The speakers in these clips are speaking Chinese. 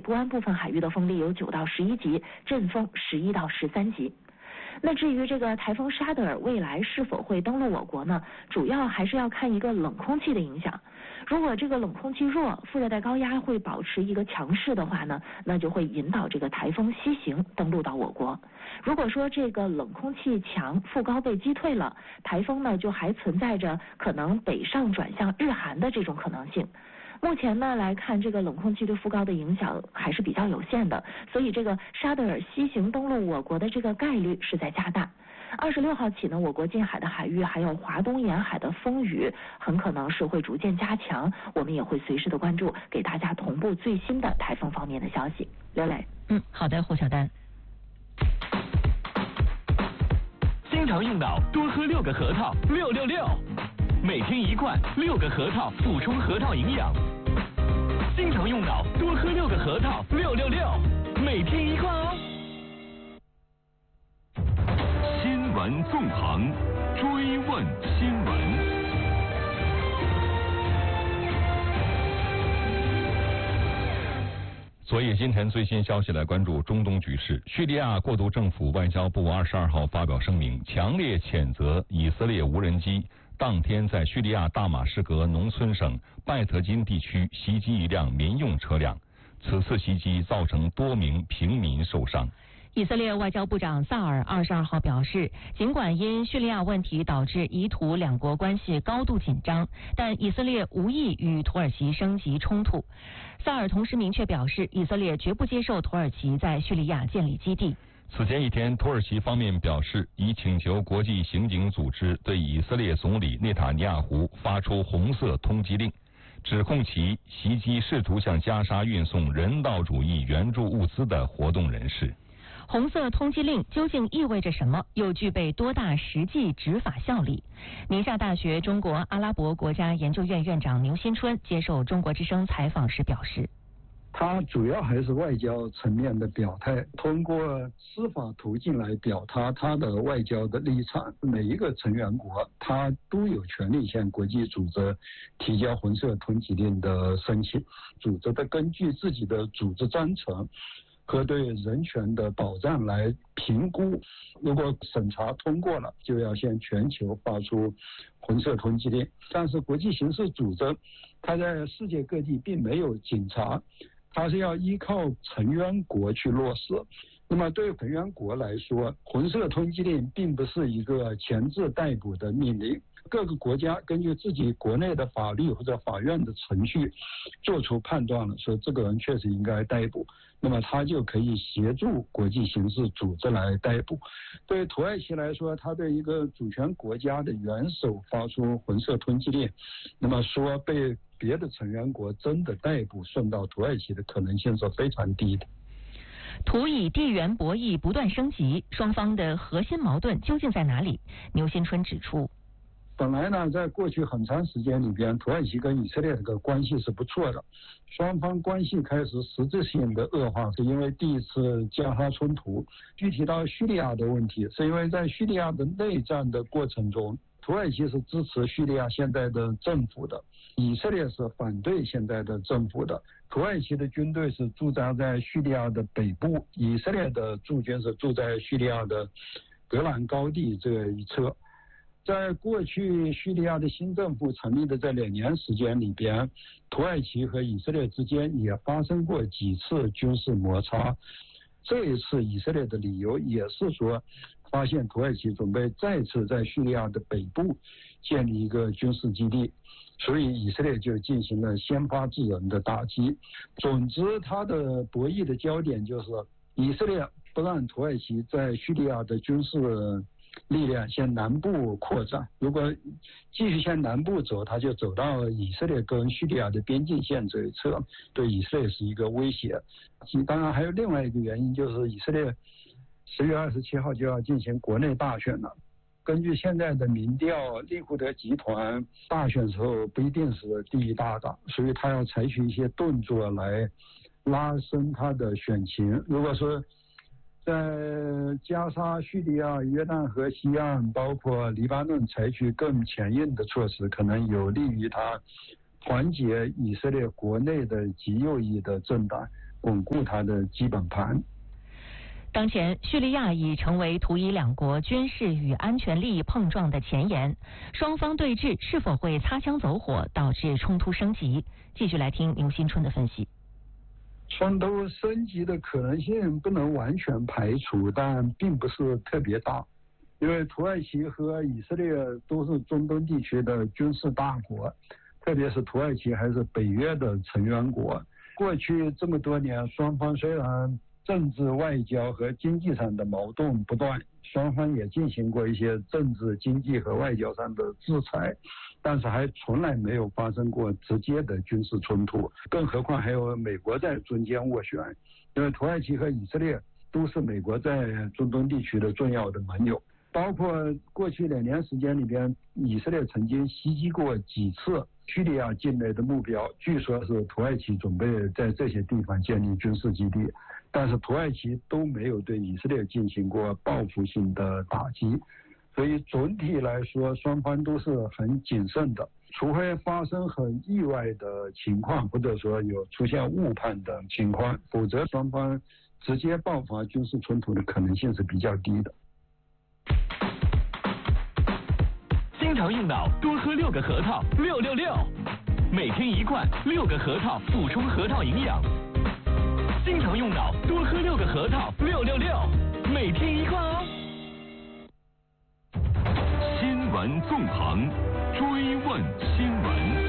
不湾部分海域的风力有9到11级，阵风11到13级。那至于这个台风沙德尔未来是否会登陆我国呢？主要还是要看一个冷空气的影响。如果这个冷空气弱，副热带高压会保持一个强势的话呢，那就会引导这个台风西行登陆到我国。如果说这个冷空气强，副高被击退了，台风呢就还存在着可能北上转向日韩的这种可能性。目前呢来看，这个冷空气对副高的影响还是比较有限的，所以这个沙德尔西行登陆我国的这个概率是在加大。26号起呢，我国近海的海域还有华东沿海的风雨很可能是会逐渐加强，我们也会随时的关注，给大家同步最新的台风方面的消息。刘磊， 好的，胡晓丹。 经常用脑，多喝6个核桃，666，每天1罐，6个核桃补充核桃营养。经常用脑，多喝6个核桃，666，每天1罐哦。新闻纵横，追问新闻。 昨夜今晨最新消息来关注中东局势。叙利亚过渡政府外交部22号发表声明，强烈谴责以色列无人机当天在叙利亚大马士革农村省拜特金地区袭击一辆民用车辆，此次袭击造成多名平民受伤。 以色列外交部长萨尔22号表示，尽管因叙利亚问题导致以土两国关系高度紧张，但以色列无意与土耳其升级冲突。萨尔同时明确表示，以色列绝不接受土耳其在叙利亚建立基地。 此前一天，土耳其方面表示，已请求国际刑警组织对以色列总理内塔尼亚胡发出红色通缉令，指控其袭击试图向加沙运送人道主义援助物资的活动人士。 红色通缉令究竟意味着什么？又具备多大实际执法效力？宁夏大学中国阿拉伯国家研究院院长牛新春接受中国之声采访时表示， 他主要还是外交层面的表态，通过司法途径来表达他的外交的立场。每一个成员国他都有权利向国际组织提交红色通缉令的申请，组织的根据自己的组织章程和对人权的保障来评估，如果审查通过了，就要向全球发出红色通缉令。但是国际刑事组织它在世界各地并没有警察，它是要依靠成员国去落实。那么对成员国来说，红色通缉令并不是一个强制逮捕的命令，各个国家根据自己国内的法律或者法院的程序做出判断了，说这个人确实应该逮捕，那么他就可以协助国际刑事组织来逮捕。对土耳其来说，他对一个主权国家的元首发出红色通缉令，那么说被别的成员国真的逮捕送到土耳其的可能性是非常低的。 土以地缘博弈不断升级，双方的核心矛盾究竟在哪里？牛新春指出， 本来呢，在过去很长时间里边，土耳其跟以色列这个关系是不错的，双方关系开始实质性的恶化，是因为第一次加沙冲突。具体到叙利亚的问题，是因为在叙利亚的内战的过程中，土耳其是支持叙利亚现在的政府的，以色列是反对现在的政府的。土耳其的军队是驻扎在叙利亚的北部，以色列的驻军是驻在叙利亚的戈兰高地这一侧。在过去叙利亚的新政府成立的这2年时间里边，土耳其和以色列之间也发生过几次军事摩擦。这一次以色列的理由也是说，发现土耳其准备再次在叙利亚的北部建立一个军事基地，所以以色列就进行了先发制人的打击。总之，它的博弈的焦点就是以色列不让土耳其在叙利亚的军事力量向南部扩展，如果继续向南部走，它就走到以色列跟叙利亚的边境线这一侧，对以色列是一个威胁。当然还有另外一个原因，就是以色列10月27号就要进行国内大选了。根据现在的民调，利库德集团大选时候不一定是第一大党，所以他要采取一些动作来拉升他的选情。如果说在加沙、叙利亚、约旦河西岸，包括黎巴嫩采取更强硬的措施，可能有利于他团结以色列国内的极右翼的政党， 巩固它的基本盘。 当前，叙利亚已成为图以两国军事与安全利益碰撞的前沿，双方对峙是否会擦枪走火，导致冲突升级？继续来听牛新春的分析。 冲突升级的可能性不能完全排除，但并不是特别大，因为土耳其和以色列都是中东地区的军事大国，特别是土耳其还是北约的成员国。过去这么多年，双方虽然政治、外交和经济上的矛盾不断，双方也进行过一些政治、经济和外交上的制裁，但是还从来没有发生过直接的军事冲突，更何况还有美国在中间斡旋，因为土耳其和以色列都是美国在中东地区的重要的盟友。包括过去2年时间里边，以色列曾经袭击过几次叙利亚境内的目标，据说是土耳其准备在这些地方建立军事基地，但是土耳其都没有对以色列进行过报复性的打击，所以总体来说双方都是很谨慎的，除非发生很意外的情况，或者说有出现误判的情况，否则双方直接爆发军事冲突的可能性是比较低的。 经常用脑，多喝6个核桃，666，每天1罐6个核桃，补充核桃营养。经常用脑，多喝6个核桃，666，每天1罐哦。新闻纵横，追问新闻。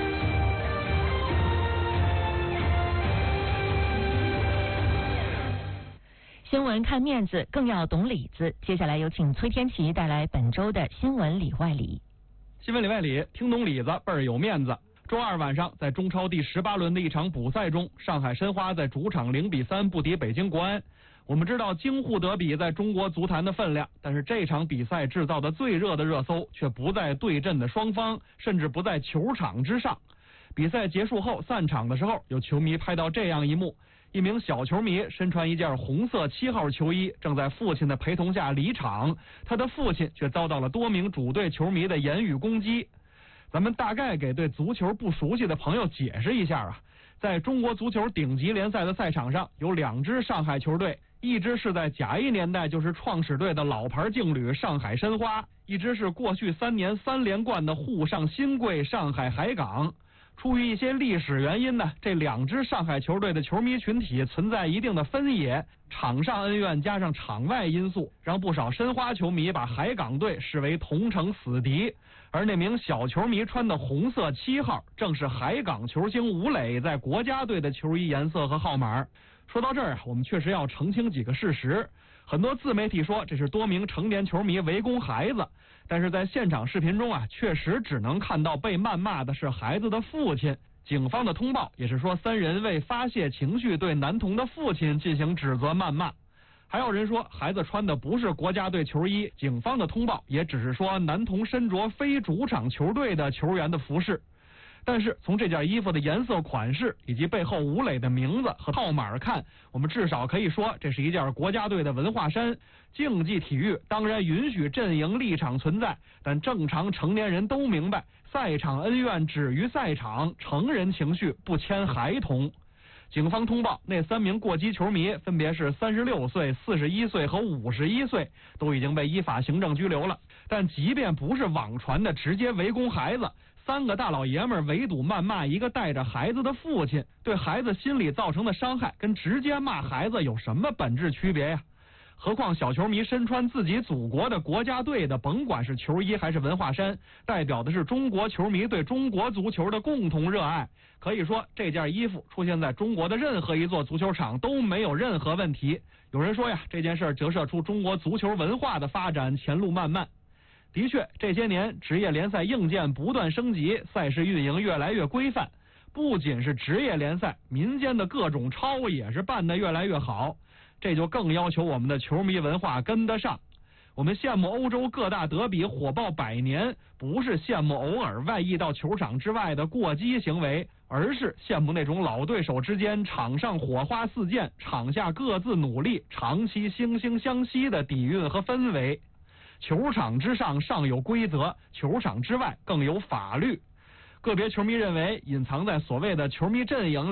新闻看面子，更要懂里子。接下来有请崔天琪带来本周的新闻里外里。 新闻里外里，听懂里子倍儿有面子。周二晚上，在中超第18轮的一场补赛中，上海申花在主场0-3不敌北京国安。我们知道京沪德比在中国足坛的分量，但是这场比赛制造的最热的热搜却不在对阵的双方，甚至不在球场之上。比赛结束后散场的时候，有球迷拍到这样一幕：一名小球迷身穿一件红色7号球衣，正在父亲的陪同下离场，他的父亲却遭到了多名主队球迷的言语攻击。咱们大概给对足球不熟悉的朋友解释一下啊，在中国足球顶级联赛的赛场上，有2支上海球队，一支是在甲一年代就是创始队的老牌劲旅上海申花，一支是过去3年3连冠的沪上新贵上海海港。出于一些历史原因呢，这2支上海球队的球迷群体存在一定的分野，场上恩怨加上场外因素，让不少申花球迷把海港队视为同城死敌。而那名小球迷穿的红色7号，正是海港球星吴磊在国家队的球衣颜色和号码。说到这儿，我们确实要澄清几个事实。很多自媒体说这是多名成年球迷围攻孩子，但是在现场视频中啊，确实只能看到被谩骂的是孩子的父亲。警方的通报也是说3人为发泄情绪对男童的父亲进行指责谩骂。还有人说孩子穿的不是国家队球衣，警方的通报也只是说男童身着非主场球队的球员的服饰。但是从这件衣服的颜色款式以及背后吴磊的名字和号码看，我们至少可以说这是一件国家队的文化衫。竞技体育当然允许阵营立场存在，但正常成年人都明白，赛场恩怨止于赛场，成人情绪不牵孩童。警方通报，那3名过激球迷分别是36岁、41岁和51岁，都已经被依法行政拘留了。但即便不是网传的直接围攻孩子，3个大老爷们围堵谩骂一个带着孩子的父亲，对孩子心理造成的伤害跟直接骂孩子有什么本质区别呀？何况小球迷身穿自己祖国的国家队的，甭管是球衣还是文化衫，代表的是中国球迷对中国足球的共同热爱。可以说这件衣服出现在中国的任何一座足球场都没有任何问题。有人说呀，这件事折射出中国足球文化的发展前路漫漫。的确，这些年职业联赛硬件不断升级，赛事运营越来越规范。不仅是职业联赛，民间的各种超也是办得越来越好。这就更要求我们的球迷文化跟得上。我们羡慕欧洲各大德比火爆100年，不是羡慕偶尔外溢到球场之外的过激行为，而是羡慕那种老对手之间场上火花四溅，场下各自努力，长期惺惺相惜的底蕴和氛围。球场之上尚有规则，球场之外更有法律。个别球迷认为，隐藏在所谓的球迷阵营里，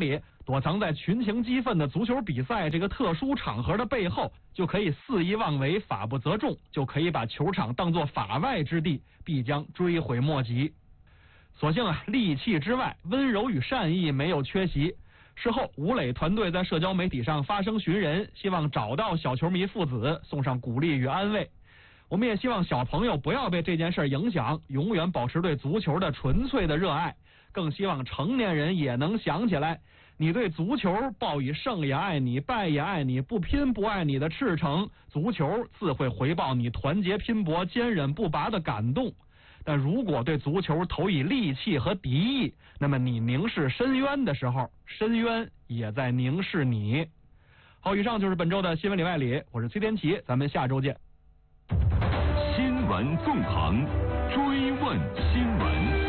躲藏在群情激愤的足球比赛这个特殊场合的背后，就可以肆意妄为，法不责众，就可以把球场当作法外之地，必将追悔莫及。所幸戾气之外，温柔与善意没有缺席。事后，吴磊团队在社交媒体上发声寻人，希望找到小球迷父子，送上鼓励与安慰。我们也希望小朋友不要被这件事影响，永远保持对足球的纯粹的热爱。更希望成年人也能想起来，你对足球抱以胜也爱你，败也爱你，不拼不爱你的赤诚，足球自会回报你团结拼搏、坚韧不拔的感动。但如果对足球投以戾气和敌意，那么你凝视深渊的时候，深渊也在凝视你。好，以上就是本周的新闻里外里，我是崔天琪，咱们下周见。 新闻纵横，追问新闻。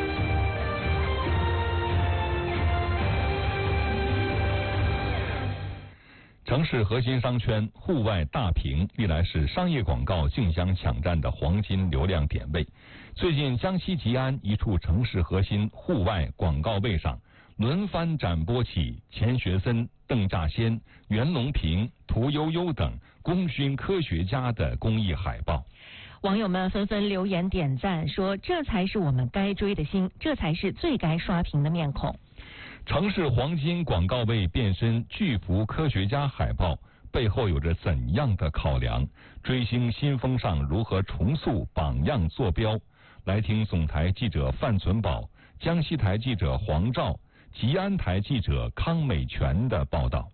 城市核心商圈户外大屏历来是商业广告竞相抢占的黄金流量点位。最近江西吉安一处城市核心户外广告位上轮番展播起钱学森、邓稼先、袁隆平、屠呦呦等功勋科学家的公益海报。 网友们纷纷留言点赞，说这才是我们该追的星，这才是最该刷屏的面孔。 城市黄金广告位变身巨幅科学家海报，背后有着怎样的考量？追星新风尚如何重塑榜样坐标？来听总台记者范存宝、江西台记者黄照、吉安台记者康美全的报道。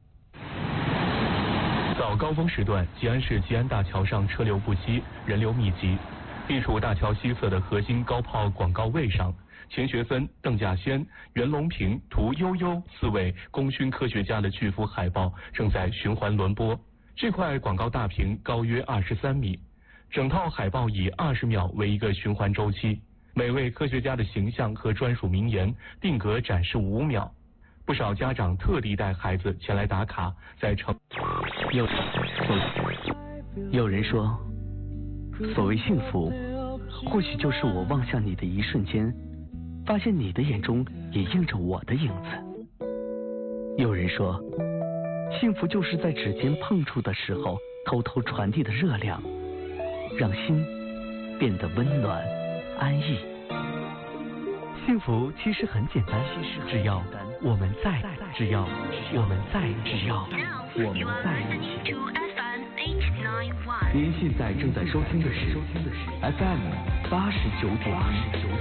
早高峰时段，吉安市吉安大桥上车流不息，人流密集。地处大桥西侧的核心高炮广告位上，钱学森、邓稼先、袁隆平、屠呦呦4位功勋科学家的巨幅海报正在循环轮播。这块广告大屏高约23米，整套海报以20秒为一个循环周期，每位科学家的形象和专属名言定格展示5秒。不少家长特地带孩子前来打卡，在城。 有人说，所谓幸福，或许就是我望向你的一瞬间，发现你的眼中也映着我的影子。有人说，幸福就是在指尖碰触的时候，偷偷传递的热量，让心变得温暖安逸。幸福其实很简单，只要我们在，只要我们在，只要我们在一起。您现在正在收听的是 FM 89.1。